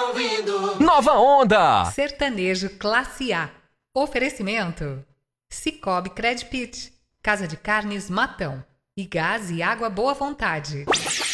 ouvindo Nova Onda. Sertanejo Classe A. Oferecimento: Cicobi Credpit, Casa de Carnes Matão e Gás e Água Boa Vontade.